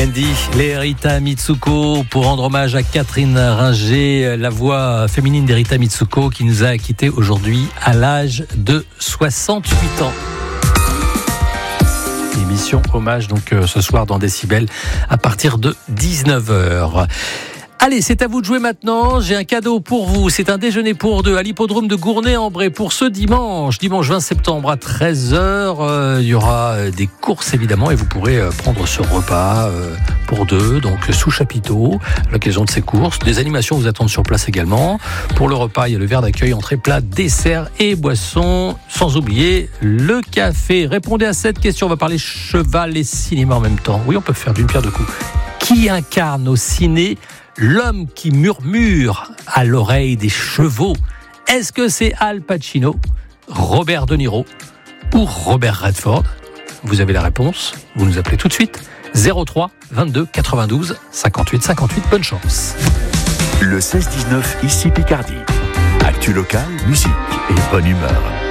Andy, les Rita Mitsuko, pour rendre hommage à Catherine Ringer, la voix féminine d'Rita Mitsuko qui nous a quittés aujourd'hui à l'âge de 68 ans. Émission hommage donc ce soir dans Décibel à partir de 19h. Allez, c'est à vous de jouer maintenant. J'ai un cadeau pour vous. C'est un déjeuner pour deux à l'hippodrome de Gournay-en-Bray pour ce dimanche 20 septembre à 13h. Il y aura des courses évidemment et vous pourrez prendre ce repas pour deux, donc sous chapiteau, à l'occasion de ces courses. Des animations vous attendent sur place également. Pour le repas, il y a le verre d'accueil, entrée, plat, dessert et boisson. Sans oublier le café. Répondez à cette question. On va parler cheval et cinéma en même temps. Oui, on peut faire d'une pierre deux coups. Qui incarne au ciné l'homme qui murmure à l'oreille des chevaux? Est-ce que c'est Al Pacino, Robert De Niro ou Robert Redford? Vous avez la réponse, vous nous appelez tout de suite 03 22 92 58 58. Bonne chance. Le 16-19 ici Picardie. Actu local, musique et bonne humeur.